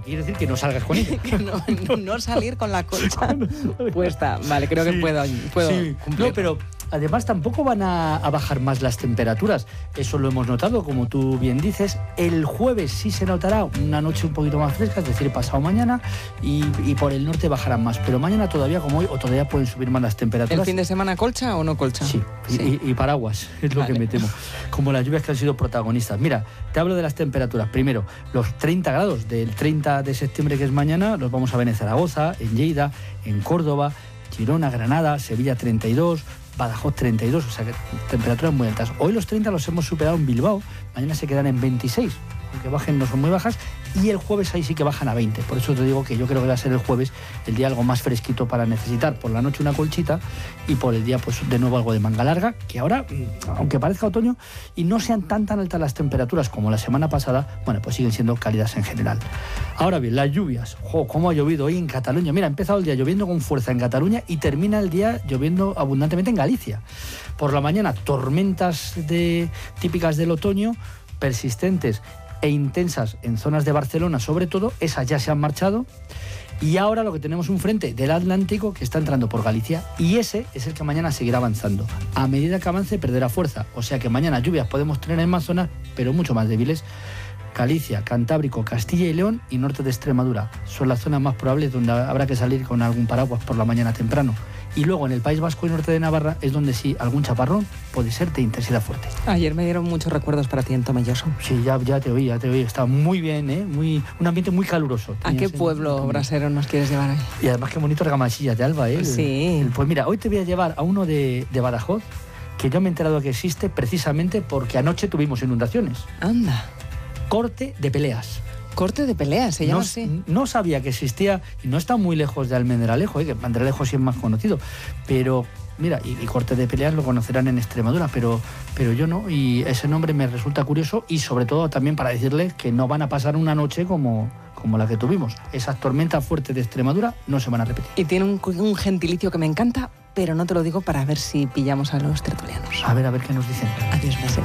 quiere decir que no salgas con ella. Que no salir con la colcha puesta. Vale, creo que puedo sí. cumplir. No, pero además tampoco van a bajar más las temperaturas. Eso lo hemos notado, como tú bien dices. El jueves sí se notará una noche un poquito más fresca, es decir, pasado mañana, y por el norte bajarán más. Pero mañana todavía, como hoy, o todavía pueden subir más las temperaturas. ¿El fin de semana colcha o no colcha? Sí. Y paraguas, es lo que me temo. Como las lluvias que han sido protagonistas. Mira, te hablo de las temperaturas. Primero, los 30 grados del 30 de septiembre, que es mañana, los vamos a ver en Zaragoza, en Lleida, en Córdoba, Girona, Granada, Sevilla 32, Badajoz 32, o sea que temperaturas muy altas. Hoy los 30 los hemos superado en Bilbao, mañana se quedan en 26, aunque bajen no son muy bajas, y el jueves ahí sí que bajan a 20. Por eso te digo que yo creo que va a ser el jueves el día algo más fresquito para necesitar por la noche una colchita y por el día pues de nuevo algo de manga larga, que ahora, aunque parezca otoño y no sean tan altas las temperaturas como la semana pasada, bueno, pues siguen siendo cálidas en general. Ahora bien, las lluvias. Cómo ha llovido hoy en Cataluña. Mira, ha empezado el día lloviendo con fuerza en Cataluña y termina el día lloviendo abundantemente en Galicia. Por la mañana, tormentas típicas del otoño, persistentes e intensas en zonas de Barcelona, sobre todo, esas ya se han marchado, y ahora lo que tenemos un frente del Atlántico que está entrando por Galicia, y ese es el que mañana seguirá avanzando. A medida que avance perderá fuerza, o sea que mañana lluvias podemos tener en más zonas, pero mucho más débiles. Galicia, Cantábrico, Castilla y León y norte de Extremadura son las zonas más probables donde habrá que salir con algún paraguas por la mañana temprano. Y luego en el País Vasco y norte de Navarra es donde sí algún chaparrón puede ser de intensidad fuerte. Ayer me dieron muchos recuerdos para ti en Tomelloso. Sí, ya te oí. Estaba muy bien, un ambiente muy caluroso. ¿A qué pueblo brasero nos quieres llevar ahí? Y además qué bonito Regamasillas de Alba, ¿eh? Sí. Pues mira, hoy te voy a llevar a uno de Badajoz, que yo me he enterado que existe precisamente porque anoche tuvimos inundaciones. Anda. Corte de Peleas. Corte de Peleas, se llama así. No sabía que existía, y no está muy lejos de Almendralejo, que Almendralejo sí es más conocido, pero mira, y Corte de Peleas lo conocerán en Extremadura, pero yo no, y ese nombre me resulta curioso, y sobre todo también para decirles que no van a pasar una noche como la que tuvimos. Esas tormentas fuertes de Extremadura no se van a repetir. Y tiene un gentilicio que me encanta, pero no te lo digo para ver si pillamos a los tertulianos. A ver qué nos dicen. Adiós, Brasil.